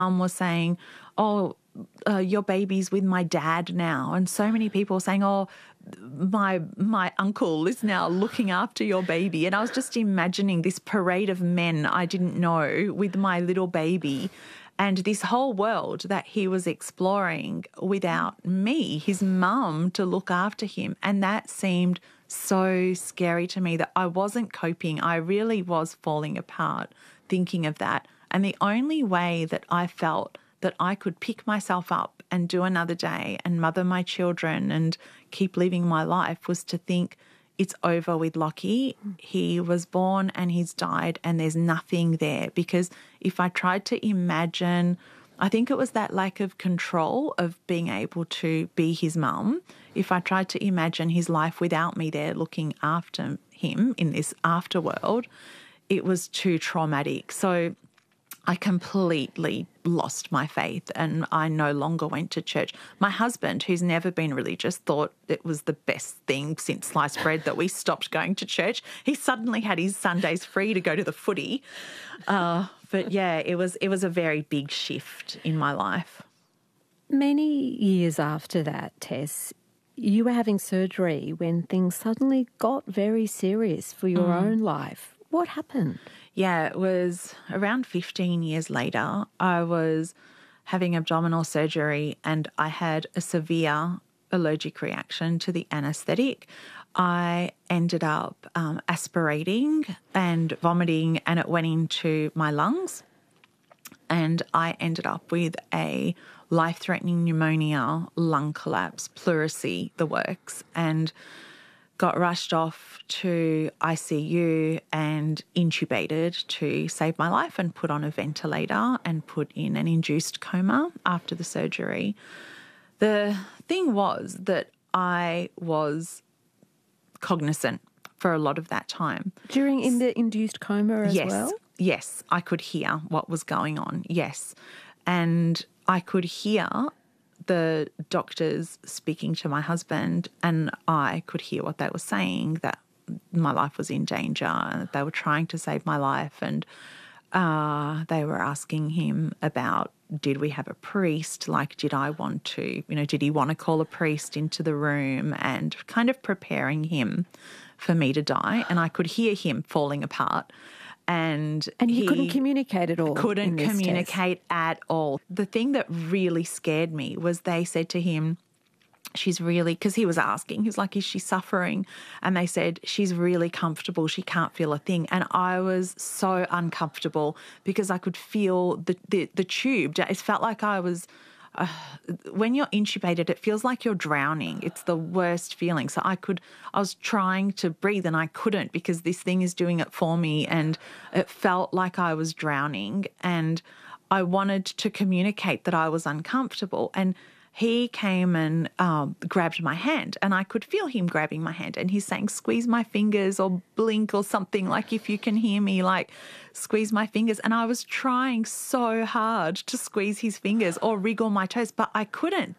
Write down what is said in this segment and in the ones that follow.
mum was saying, oh, your baby's with my dad now. And so many people saying, oh, my uncle is now looking after your baby. And I was just imagining this parade of men I didn't know with my little baby and this whole world that he was exploring without me, his mum, to look after him. And that seemed so scary to me that I wasn't coping. I really was falling apart thinking of that. And the only way that I felt that I could pick myself up and do another day and mother my children and keep living my life was to think, it's over with Lockie. He was born and he's died and there's nothing there. Because if I tried to imagine, I think it was that lack of control of being able to be his mum. If I tried to imagine his life without me there looking after him in this afterworld, it was too traumatic. So I completely lost my faith and I no longer went to church. My husband, who's never been religious, thought it was the best thing since sliced bread that we stopped going to church. He suddenly had his Sundays free to go to the footy. But yeah, it was a very big shift in my life. Many years after that, Tess, you were having surgery when things suddenly got very serious for your own life. What happened? Yeah, it was around 15 years later. I was having abdominal surgery and I had a severe allergic reaction to the anaesthetic. I ended up aspirating and vomiting and it went into my lungs and I ended up with a life-threatening pneumonia, lung collapse, pleurisy, the works, and got rushed off to ICU and intubated to save my life and put on a ventilator and put in an induced coma after the surgery. The thing was that I was cognizant for a lot of that time. During the induced coma as well? Yes, I could hear what was going on, yes. And I could hear the doctors speaking to my husband and I could hear what they were saying, that my life was in danger and they were trying to save my life. And they were asking him about, did we have a priest? Like, did I want to, did he want to call a priest into the room and kind of preparing him for me to die? And I could hear him falling apart. And he couldn't communicate at all. Couldn't communicate at all. The thing that really scared me was they said to him, she's really, because he was asking, he was like, is she suffering? And they said, she's really comfortable. She can't feel a thing. And I was so uncomfortable because I could feel the tube. It felt like I was, when you're intubated, it feels like you're drowning. It's the worst feeling. So I was trying to breathe and I couldn't because this thing is doing it for me and it felt like I was drowning and I wanted to communicate that I was uncomfortable. And he came and grabbed my hand and I could feel him grabbing my hand and he's saying, squeeze my fingers or blink or something, like if you can hear me, like squeeze my fingers. And I was trying so hard to squeeze his fingers or wriggle my toes, but I couldn't.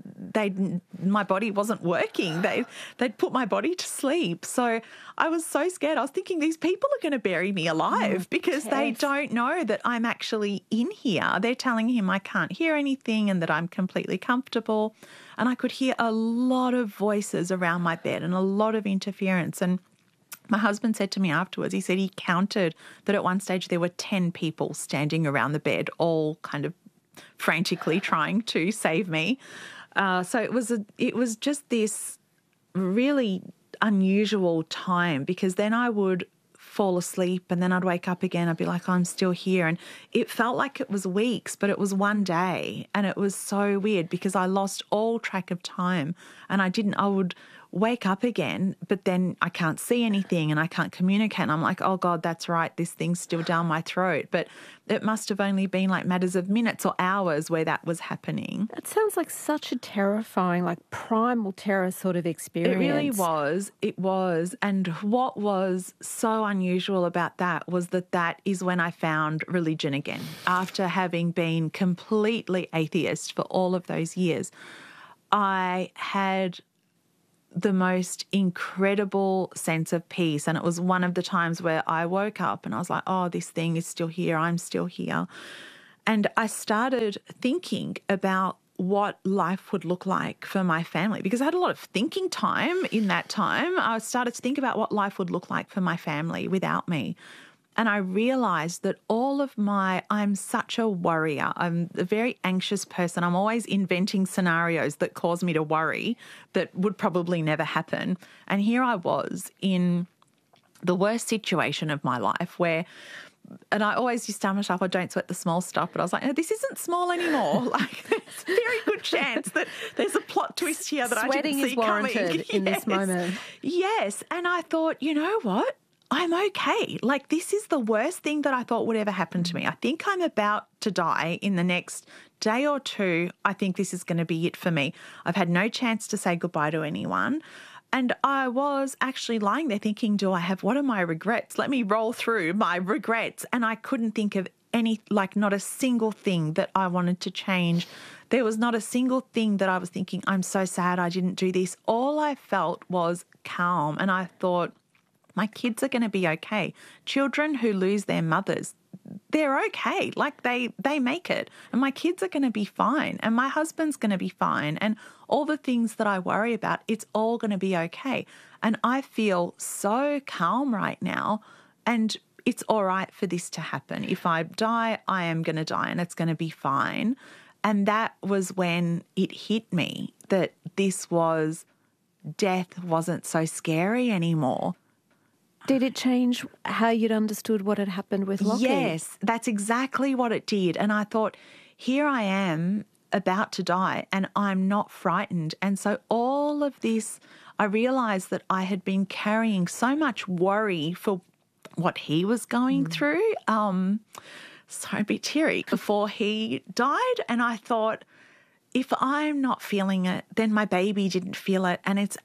My body wasn't working. They'd put my body to sleep. So I was so scared. I was thinking these people are going to bury me alive because they don't know that I'm actually in here. They're telling him I can't hear anything and that I'm completely comfortable. And I could hear a lot of voices around my bed and a lot of interference. And my husband said to me afterwards, he said he counted that at one stage there were 10 people standing around the bed, all kind of frantically trying to save me. So it was just this really unusual time because then I would fall asleep and then I'd wake up again. I'd be like, I'm still here. And it felt like it was weeks, but it was one day. And it was so weird because I lost all track of time and I would wake up again, but then I can't see anything and I can't communicate. And I'm like, oh God, that's right. This thing's still down my throat. But it must have only been like matters of minutes or hours where that was happening. It sounds like such a terrifying, like primal terror sort of experience. It really was. It was. And what was so unusual about that was that is when I found religion again. After having been completely atheist for all of those years, I had the most incredible sense of peace. And it was one of the times where I woke up and I was like, oh, this thing is still here. I'm still here. And I started thinking about what life would look like for my family, because I had a lot of thinking time in that time. I started to think about what life would look like for my family without me. And I realized that I'm such a worrier. I'm a very anxious person. I'm always inventing scenarios that cause me to worry that would probably never happen. And here I was in the worst situation of my life and I always used to tell myself, I don't sweat the small stuff, but I was like, no, this isn't small anymore. Like, there's a very good chance that there's a plot twist here that Sweating I didn't see coming. Sweating is warranted in this moment. Yes. And I thought, you know what? I'm okay. Like, this is the worst thing that I thought would ever happen to me. I think I'm about to die in the next day or two. I think this is going to be it for me. I've had no chance to say goodbye to anyone. And I was actually lying there thinking, what are my regrets? Let me roll through my regrets. And I couldn't think of not a single thing that I wanted to change. There was not a single thing that I was thinking, I'm so sad I didn't do this. All I felt was calm. And I thought, my kids are going to be okay. Children who lose their mothers, they're okay. Like, they make it. And my kids are going to be fine. And my husband's going to be fine. And all the things that I worry about, it's all going to be okay. And I feel so calm right now. And it's all right for this to happen. If I die, I am going to die and it's going to be fine. And that was when it hit me that death wasn't so scary anymore. Did it change how you'd understood what had happened with Lockie? Yes, that's exactly what it did. And I thought, here I am about to die and I'm not frightened. And so all of this, I realised that I had been carrying so much worry for what he was going through. Sorry, a bit teary before he died. And I thought, if I'm not feeling it, then my baby didn't feel it. And it's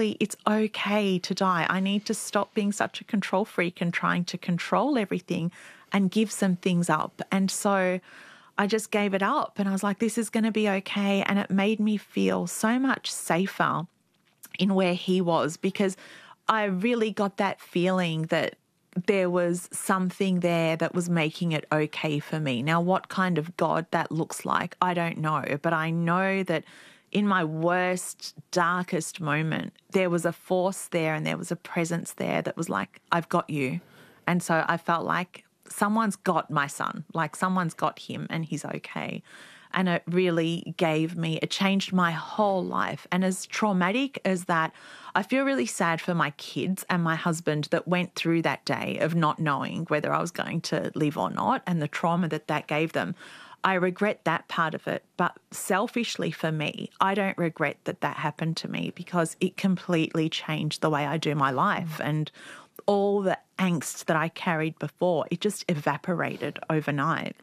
okay to die. I need to stop being such a control freak and trying to control everything and give some things up. And so I just gave it up and I was like, this is going to be okay. And it made me feel so much safer in where he was, because I really got that feeling that there was something there that was making it okay for me. Now, what kind of God that looks like, I don't know. But I know that in my worst, darkest moment, there was a force there and there was a presence there that was like, I've got you. And so I felt like someone's got my son, like someone's got him and he's okay. And it really it changed my whole life. And as traumatic as that, I feel really sad for my kids and my husband that went through that day of not knowing whether I was going to live or not, and the trauma that gave them. I regret that part of it. But selfishly for me, I don't regret that happened to me, because it completely changed the way I do my life. And all the angst that I carried before, it just evaporated overnight.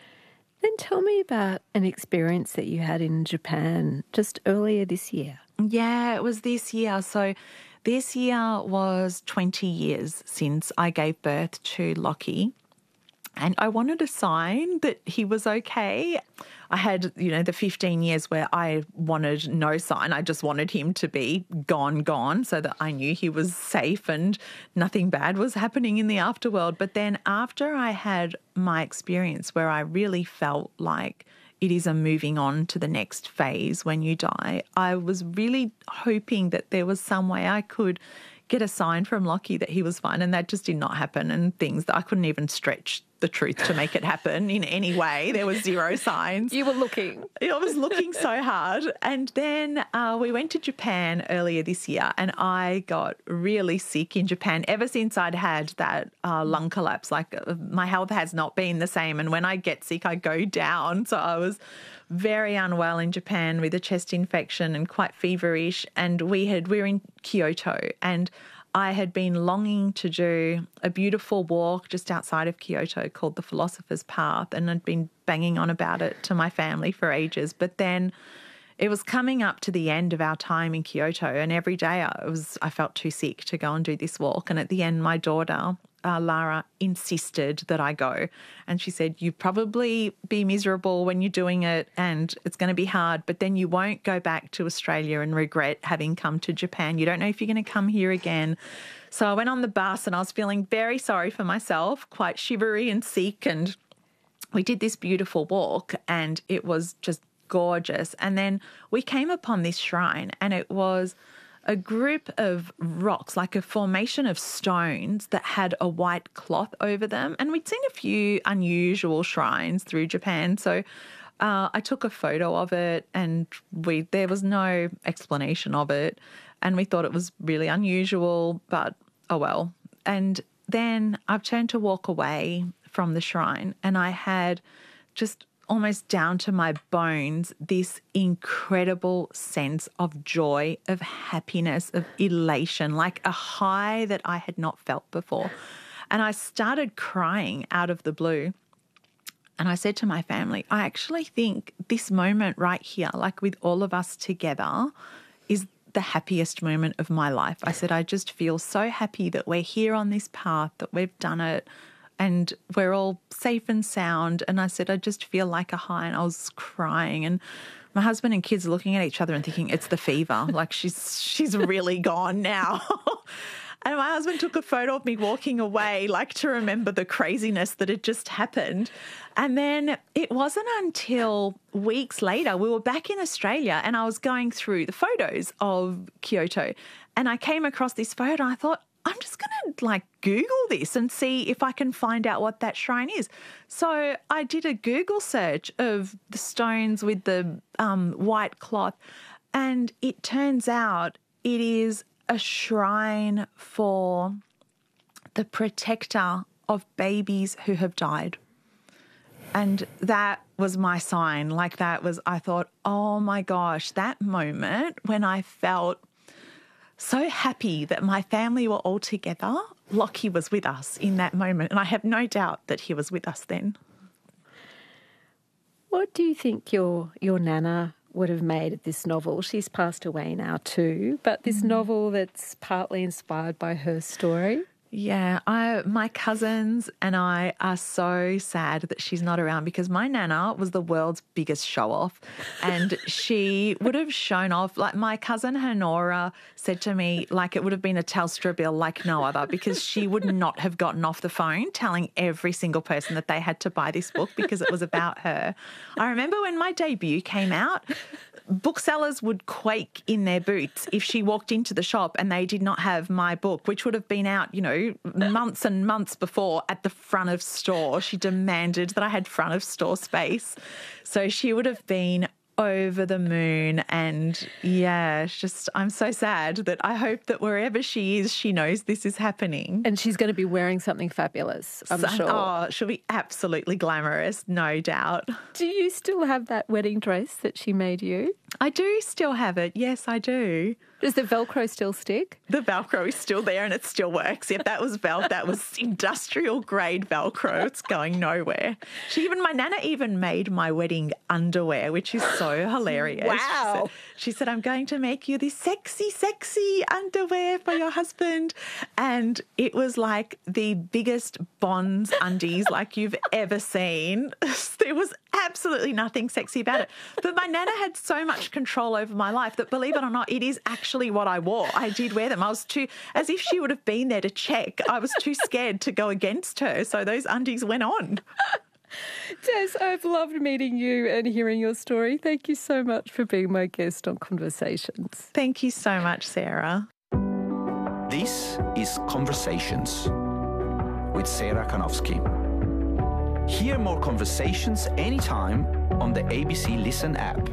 Then tell me about an experience that you had in Japan just earlier this year. Yeah, it was this year. So this year was 20 years since I gave birth to Lockie. And I wanted a sign that he was okay. I had, the 15 years where I wanted no sign. I just wanted him to be gone, so that I knew he was safe and nothing bad was happening in the afterworld. But then after I had my experience where I really felt like it is a moving on to the next phase when you die, I was really hoping that there was some way I could get a sign from Lockie that he was fine, and that just did not happen, and things that I couldn't even stretch the truth to make it happen in any way. There was zero signs. You were looking. I was looking so hard. And then we went to Japan earlier this year, and I got really sick in Japan. Ever since I'd had that lung collapse, my health has not been the same, and when I get sick, I go down. So I was very unwell in Japan with a chest infection and quite feverish. And we were in Kyoto, and I had been longing to do a beautiful walk just outside of Kyoto called the Philosopher's Path, and I'd been banging on about it to my family for ages. But then it was coming up to the end of our time in Kyoto, and every day I felt too sick to go and do this walk. And at the end, my daughter, Lara, insisted that I go. And she said, you probably be miserable when you're doing it and it's going to be hard, but then you won't go back to Australia and regret having come to Japan. You don't know if you're going to come here again. So I went on the bus and I was feeling very sorry for myself, quite shivery and sick, and we did this beautiful walk and it was just gorgeous. And then we came upon this shrine and it was a group of rocks, like a formation of stones that had a white cloth over them. And we'd seen a few unusual shrines through Japan. So I took a photo of it and there was no explanation of it. And we thought it was really unusual, but oh well. And then I've turned to walk away from the shrine and I had just almost down to my bones this incredible sense of joy, of happiness, of elation, like a high that I had not felt before. And I started crying out of the blue. And I said to my family, I actually think this moment right here, like with all of us together, is the happiest moment of my life. I said, I just feel so happy that we're here on this path, that we've done it, and we're all safe and sound. And I said, I just feel like a high. And I was crying. And my husband and kids are looking at each other and thinking, it's the fever. Like she's really gone now. And my husband took a photo of me walking away, like to remember the craziness that had just happened. And then it wasn't until weeks later, we were back in Australia and I was going through the photos of Kyoto and I came across this photo and I thought, I'm just going to Google this and see if I can find out what that shrine is. So I did a Google search of the stones with the white cloth and it turns out it is a shrine for the protector of babies who have died. And that was my sign. I thought, oh my gosh, that moment when I felt so happy that my family were all together, Lockie was with us in that moment. And I have no doubt that he was with us then. What do you think your Nana would have made of this novel? She's passed away now too, but this novel that's partly inspired by her story. Yeah, my cousins and I are so sad that she's not around because my Nana was the world's biggest show-off and she would have shown off. Like my cousin Honora said to me, like it would have been a Telstra bill like no other because she would not have gotten off the phone telling every single person that they had to buy this book because it was about her. I remember when my debut came out, booksellers would quake in their boots if she walked into the shop and they did not have my book, which would have been out, months and months before at the front of store. She demanded that I had front of store space. So she would have been over the moon. And yeah, it's just, I'm so sad that I hope that wherever she is, she knows this is happening. And she's going to be wearing something fabulous, I'm sure. Oh, she'll be absolutely glamorous, no doubt. Do you still have that wedding dress that she made you? I do still have it. Yes, I do. Does the Velcro still stick? The Velcro is still there and it still works. Yep, that was industrial grade Velcro. It's going nowhere. My Nana even made my wedding underwear, which is so hilarious. Wow. She said, I'm going to make you this sexy, sexy underwear for your husband. And it was like the biggest Bonds undies like you've ever seen. There was absolutely nothing sexy about it. But my Nana had so much control over my life that, believe it or not, it is actually what I wore. I did wear them. I was as if she would have been there to check. I was too scared to go against her. So those undies went on. Tess, I've loved meeting you and hearing your story. Thank you so much for being my guest on Conversations. Thank you so much, Sarah. This is Conversations with Sarah Kanowski. Hear more conversations anytime on the ABC Listen app.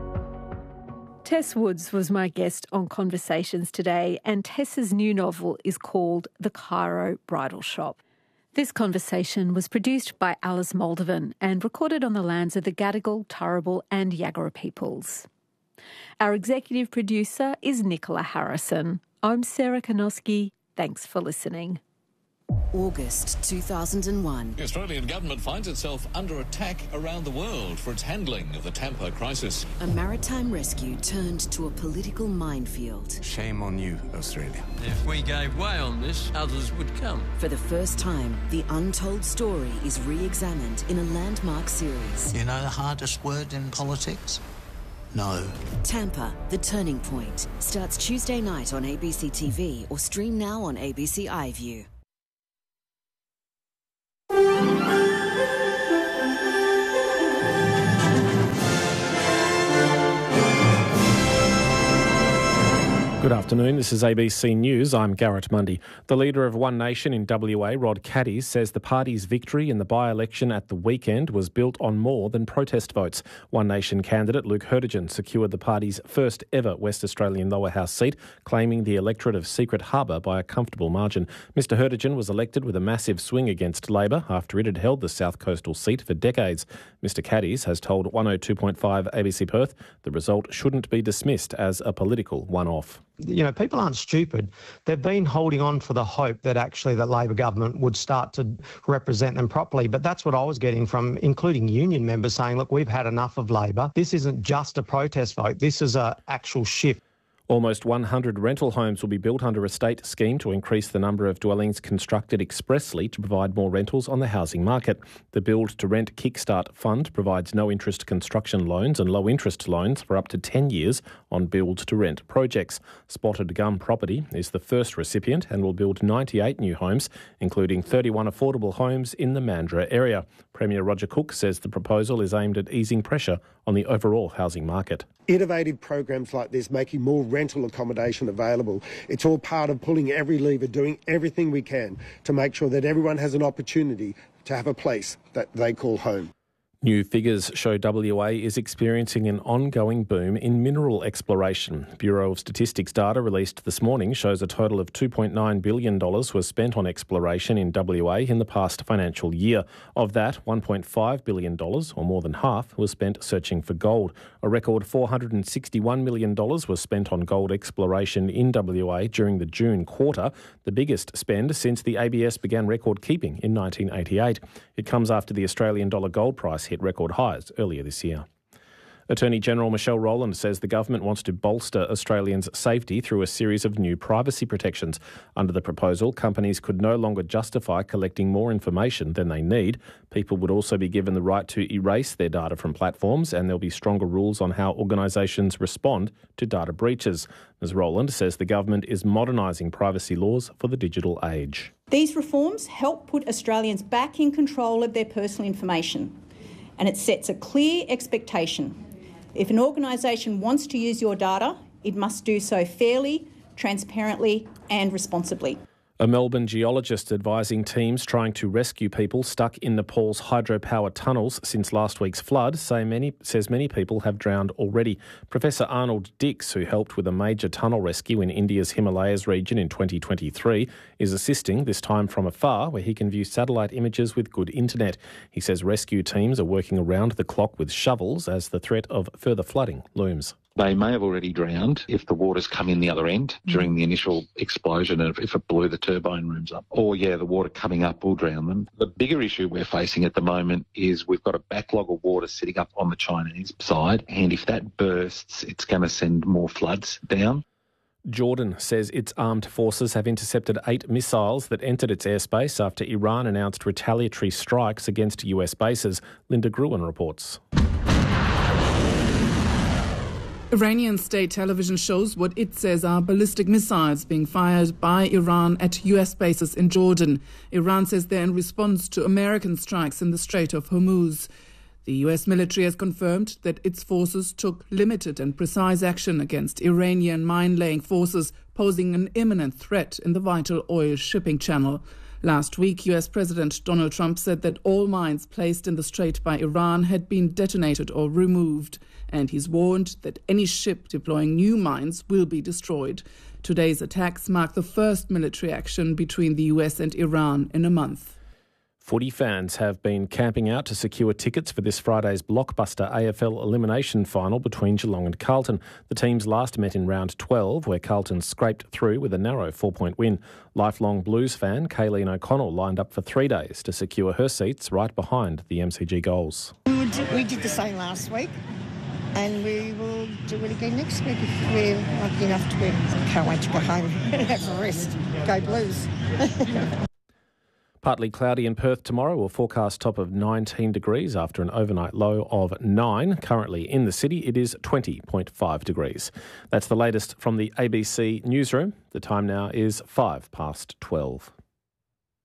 Tess Woods was my guest on Conversations today, and Tess's new novel is called The Cairo Bridal Shop. This conversation was produced by Alice Moldovan and recorded on the lands of the Gadigal, Turrbal and Yagara peoples. Our executive producer is Nicola Harrison. I'm Sarah Kanowski. Thanks for listening. August 2001. The Australian government finds itself under attack around the world for its handling of the Tampa crisis. A maritime rescue turned to a political minefield. Shame on you, Australia. If we gave way on this, others would come. For the first time, the untold story is re-examined in a landmark series. You know the hardest word in politics? No. Tampa, The Turning Point, starts Tuesday night on ABC TV or stream now on ABC iView. Good afternoon, this is ABC News. I'm Garrett Mundy. The leader of One Nation in WA, Rod Caddies, says the party's victory in the by-election at the weekend was built on more than protest votes. One Nation candidate Luke Hurtigan secured the party's first ever West Australian lower house seat, claiming the electorate of Secret Harbour by a comfortable margin. Mr Hurtigan was elected with a massive swing against Labor after it had held the South Coastal seat for decades. Mr Caddies has told 102.5 ABC Perth the result shouldn't be dismissed as a political one-off. You know, people aren't stupid. They've been holding on for the hope that actually the Labor government would start to represent them properly. But that's what I was getting from including union members saying, look, we've had enough of Labor. This isn't just a protest vote. This is an actual shift. Almost 100 rental homes will be built under a state scheme to increase the number of dwellings constructed expressly to provide more rentals on the housing market. The Build to Rent Kickstart Fund provides no-interest construction loans and low-interest loans for up to 10 years on build-to-rent projects. Spotted Gum Property is the first recipient and will build 98 new homes, including 31 affordable homes in the Mandurah area. Premier Roger Cook says the proposal is aimed at easing pressure on the overall housing market. Innovative programs like this, making more rental accommodation available. It's all part of pulling every lever, doing everything we can to make sure that everyone has an opportunity to have a place that they call home. New figures show WA is experiencing an ongoing boom in mineral exploration. Bureau of Statistics data released this morning shows a total of $2.9 billion was spent on exploration in WA in the past financial year. Of that, $1.5 billion, or more than half, was spent searching for gold. A record $461 million was spent on gold exploration in WA during the June quarter, the biggest spend since the ABS began record keeping in 1988. It comes after the Australian dollar gold price hit record highs earlier this year. Attorney General Michelle Rowland says the government wants to bolster Australians' safety through a series of new privacy protections. Under the proposal, companies could no longer justify collecting more information than they need. People would also be given the right to erase their data from platforms, and there'll be stronger rules on how organisations respond to data breaches. Ms Rowland says the government is modernising privacy laws for the digital age. These reforms help put Australians back in control of their personal information, and it sets a clear expectation. If an organisation wants to use your data, it must do so fairly, transparently and responsibly. A Melbourne geologist advising teams trying to rescue people stuck in Nepal's hydropower tunnels since last week's flood says many people have drowned already. Professor Arnold Dix, who helped with a major tunnel rescue in India's Himalayas region in 2023, is assisting, this time from afar, where he can view satellite images with good internet. He says rescue teams are working around the clock with shovels as the threat of further flooding looms. They may have already drowned if the water's come in the other end during the initial explosion and if it blew the turbine rooms up. Or, the water coming up will drown them. The bigger issue we're facing at the moment is we've got a backlog of water sitting up on the Chinese side, and if that bursts, it's going to send more floods down. Jordan says its armed forces have intercepted 8 missiles that entered its airspace after Iran announced retaliatory strikes against US bases. Linda Gruen reports. Iranian state television shows what it says are ballistic missiles being fired by Iran at US bases in Jordan. Iran says they're in response to American strikes in the Strait of Hormuz. The US military has confirmed that its forces took limited and precise action against Iranian mine-laying forces, posing an imminent threat in the vital oil shipping channel. Last week, US President Donald Trump said that all mines placed in the strait by Iran had been detonated or removed, and he's warned that any ship deploying new mines will be destroyed. Today's attacks mark the first military action between the US and Iran in a month. Footy fans have been camping out to secure tickets for this Friday's blockbuster AFL elimination final between Geelong and Carlton. The teams last met in round 12, where Carlton scraped through with a narrow 4-point win. Lifelong Blues fan Kayleen O'Connell lined up for 3 days to secure her seats right behind the MCG goals. We did the same last week, and we will do it again next week if we're lucky enough to win. Can't wait to go home and have a rest. Go Blues. Partly cloudy in Perth tomorrow. We'll forecast top of 19 degrees after an overnight low of 9. Currently in the city, it is 20.5 degrees. That's the latest from the ABC newsroom. The time now is 12:05.